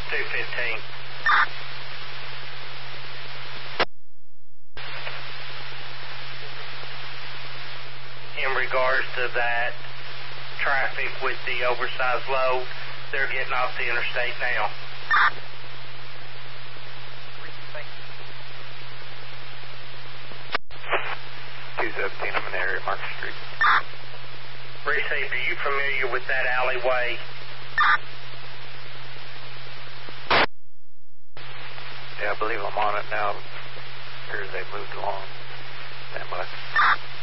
215. In regards to that traffic with the oversized load, they're getting off the interstate now. 217, I'm in the area, Market Street. Received, are you familiar with that alleyway? Yeah, I believe I'm on it now. Appears they moved along that much.